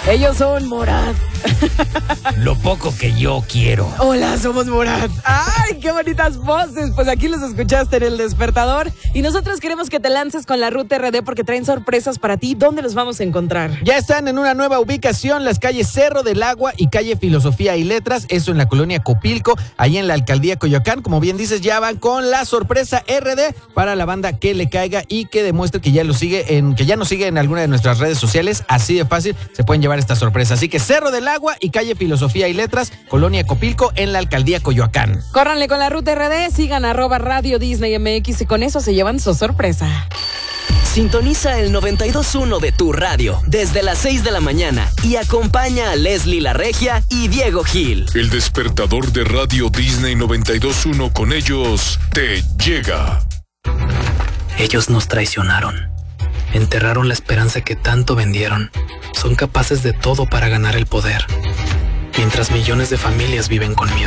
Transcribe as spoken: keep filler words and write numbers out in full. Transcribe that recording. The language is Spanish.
Ellos son Morat. Lo poco que yo quiero. Hola, somos Morat. ¡Ay, qué bonitas voces! Pues aquí los escuchaste en El Despertador. Y nosotros queremos que te lances con la Ruta R D porque traen sorpresas para ti. ¿Dónde los vamos a encontrar? Ya están en una nueva ubicación, las calles Cerro del Agua y calle Filosofía y Letras. Eso en la colonia Copilco, ahí en la alcaldía Coyoacán. Como bien dices, ya van con la sorpresa R D para la banda que le caiga y que demuestre que ya lo sigue en, que ya nos sigue en alguna de nuestras redes sociales. Así de fácil se pueden llevar esta sorpresa. Así que Cerro del Agua y calle Filosofía y Letras, colonia Copilco, en la alcaldía Coyoacán. Córranle con la Ruta R D, sigan arroba Radio Disney M X y con eso se llevan su sorpresa. Sintoniza el noventa y dos punto uno de tu radio desde las seis de la mañana y acompaña a Leslie La Regia y Diego Gil. El despertador de Radio Disney noventa y dos punto uno, con ellos te llega. Ellos nos traicionaron. Enterraron la esperanza que tanto vendieron. Son capaces de todo para ganar el poder, mientras millones de familias viven con miedo.